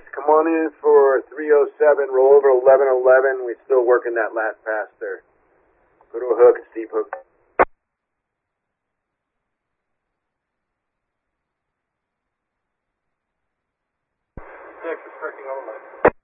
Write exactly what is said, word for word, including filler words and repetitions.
come on in for three oh seven, roll over eleven eleven. We're still working that last pass there. Go to a hook, a steep hook. Six, restricting all lights.